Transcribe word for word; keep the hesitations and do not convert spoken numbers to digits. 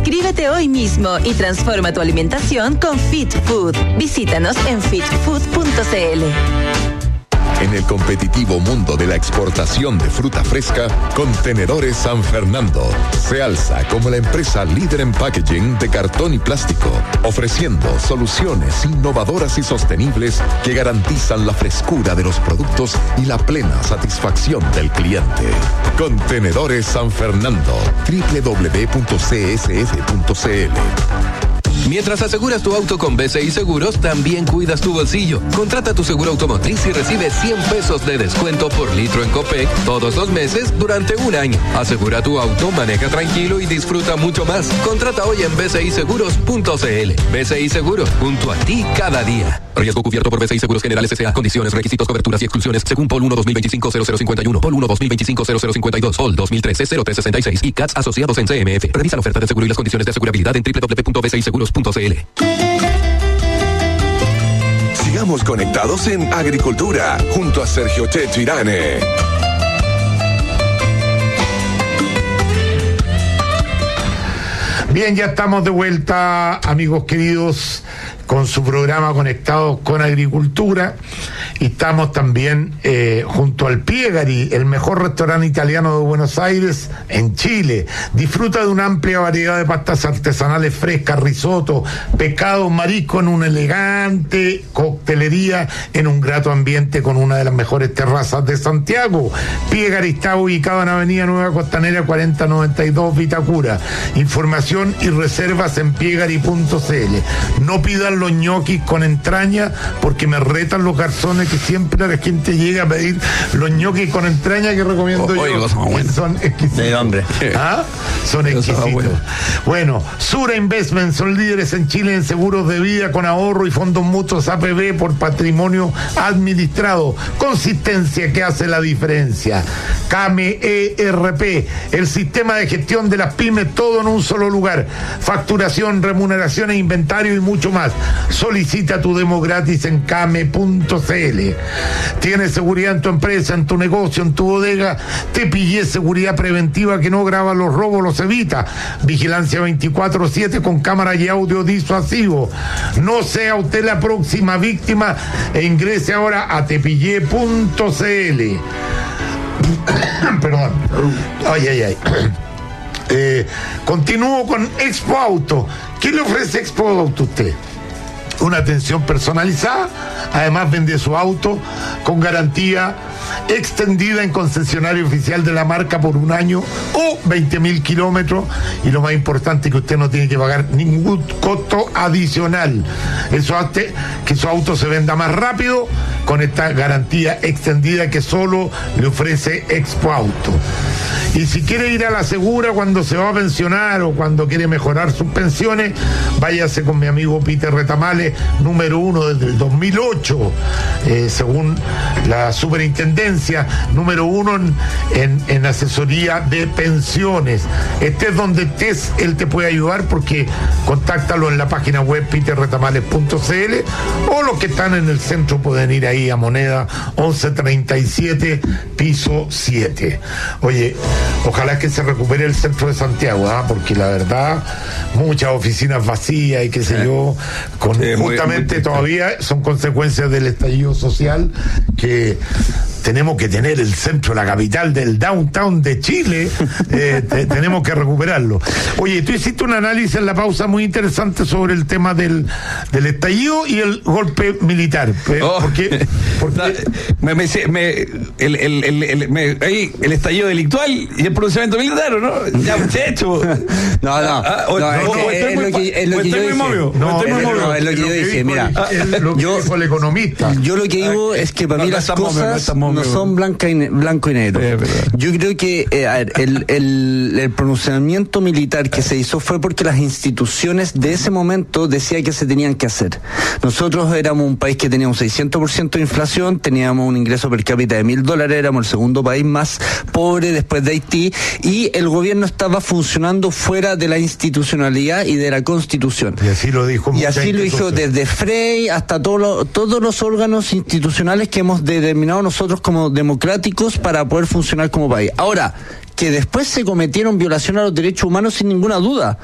Inscríbete hoy mismo y transforma tu alimentación con Fit Food. Visítanos en fit food punto c l. En el competitivo mundo de la exportación de fruta fresca, Contenedores San Fernando se alza como la empresa líder en packaging de cartón y plástico, ofreciendo soluciones innovadoras y sostenibles que garantizan la frescura de los productos y la plena satisfacción del cliente. Contenedores San Fernando, doble u doble u doble u punto c s f punto c l. Mientras aseguras tu auto con B C I Seguros, también cuidas tu bolsillo. Contrata tu seguro automotriz y recibe cien pesos de descuento por litro en Copec todos los meses durante un año. Asegura tu auto, maneja tranquilo y disfruta mucho más. Contrata hoy en b c i seguros punto c l. B C I Seguros, junto a ti cada día. Riesgo cubierto por B C I Seguros Generales S A. Condiciones, requisitos, coberturas y exclusiones según P O L uno dos mil veinticinco cero cero cincuenta y uno, P O L uno dos mil veinticinco cero cero cincuenta y dos, P O L dos mil trece cero tres sesenta y seis y C A T S asociados en C M F. Revisa la oferta de seguro y las condiciones de asegurabilidad en doble u doble u doble u punto b c i seguros punto c l. Sigamos conectados en Agricultura junto a Sergio Checho Irane. Bien, ya estamos de vuelta, amigos queridos, con su programa Conectados con Agricultura, y estamos también eh, junto al Piegari, el mejor restaurante italiano de Buenos Aires, en Chile. Disfruta de una amplia variedad de pastas artesanales frescas, risotto, pescado, marisco en una elegante coctelería, en un grato ambiente con una de las mejores terrazas de Santiago. Piegari está ubicado en Avenida Nueva Costanera cuarenta noventa y dos, Vitacura. Información y reservas en piegari punto c l. No pidan los ñoquis con entraña, porque me retan los garzones que siempre la gente llega a pedir los ñoquis con entraña, que recomiendo o, yo. Oye, son, buenos. Son exquisitos. De hombre. ¿Ah? Son exquisitos. Bueno. bueno, Sura Investment son líderes en Chile en seguros de vida con ahorro y fondos mutuos A P B por patrimonio administrado. Consistencia que hace la diferencia. K M E R P, el sistema de gestión de las pymes, todo en un solo lugar. Facturación, remuneración e inventario y mucho más. Solicita tu demo gratis en came punto c l. ¿Tienes seguridad en tu empresa, en tu negocio, en tu bodega? Te pillé seguridad preventiva que no graba los robos, los evita. Vigilancia veinticuatro siete con cámara y audio disuasivo. No sea usted la próxima víctima e ingrese ahora a te pillé punto c l. Perdón. Ay, ay, ay. Eh, continúo con Expo Auto. ¿Qué le ofrece Expo Auto a usted? Una atención personalizada, además vende su auto con garantía extendida en concesionario oficial de la marca por un año o veinte mil kilómetros, y lo más importante es que usted no tiene que pagar ningún costo adicional. Eso hace que su auto se venda más rápido con esta garantía extendida que solo le ofrece Expo Auto. Y si quiere ir a la segura cuando se va a pensionar o cuando quiere mejorar sus pensiones, váyase con mi amigo Peter Retamales, número uno desde el dos mil ocho, eh, según la superintendencia, número uno en, en, en asesoría de pensiones. Estés donde estés, él te puede ayudar, porque contáctalo en la página web peter retamales punto c l, o los que están en el centro pueden ir ahí a Moneda once treinta y siete, piso siete. Oye, ojalá que se recupere el centro de Santiago, ¿eh? Porque la verdad, muchas oficinas vacías y qué sé yo, con, sí, justamente muy, muy todavía son consecuencias del estallido social, que tenemos que tener el centro, la capital del downtown de Chile, eh, te, tenemos que recuperarlo. Oye, tú hiciste un análisis en la pausa muy interesante sobre el tema del, del estallido y el golpe militar. Oh. ¿Por qué? Porque... Me, me, me, el, el, el, el, me, ahí, el estallido delictual y el pronunciamiento militar, ¿o no? Ya, muchacho. No, no. Ah, o, no, no, es, o que, es, muy, lo que, es lo que yo dije. No, no, es, no, es lo que yo dije, mira. Es lo que yo, dijo el economista. Yo lo que digo es que para no, mí no las estamos, cosas no, estamos, no son blanca y ne- blanco y negro. Eh, yo creo que eh, a ver, el, el, el pronunciamiento militar que se hizo fue porque las instituciones de ese momento decían que se tenían que hacer. Nosotros éramos un país que tenía un seiscientos por ciento de inflación, teníamos un ingreso per cápita de mil dólares, éramos el segundo país más pobre después de Haití, y el gobierno estaba funcionando fuera de la institucionalidad y de la Constitución. Y así lo dijo. Y así lo dijo desde Frey hasta todo lo, todos los órganos institucionales que hemos determinado nosotros como democráticos para poder funcionar como país. Ahora, que después se cometieron violaciones a los derechos humanos sin ninguna duda.